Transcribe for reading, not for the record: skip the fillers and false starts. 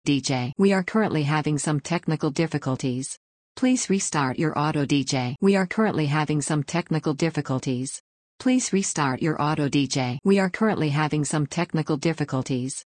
DJ. We are currently having some technical difficulties. Please restart your auto DJ. We are currently having some technical difficulties. Please restart your auto DJ. We are currently having some technical difficulties.